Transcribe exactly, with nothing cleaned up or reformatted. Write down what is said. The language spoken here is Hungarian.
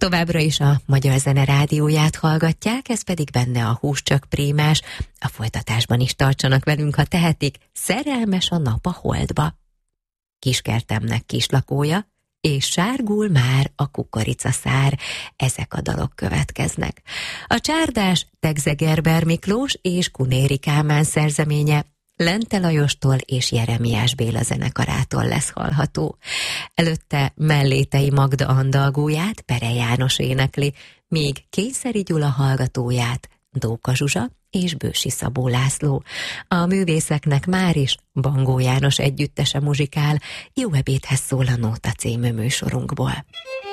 Továbbra is a Magyar Zene Rádióját hallgatják, ez pedig benne a Hús csak Prémás. A folytatásban is tartsanak velünk, ha tehetik, Szerelmes a nap a holdba. Kiskertemnek kislakója, és sárgul már a kukoricaszár. Ezek a dalok következnek. A csárdás Tegzegerber Miklós és Kunéri Kálmán szerzeménye Lente Lajostól és Jeremiás Béla zenekarától lesz hallható. Előtte Mellétei Magda andalgóját Pere János énekli, míg Kényszeri Gyula hallgatóját Dóka Zsuzsa és Bősi Szabó László. A művészeknek már is Bangó János együttese muzsikál, Jó ebédhez szól a Nóta című műsorunkból.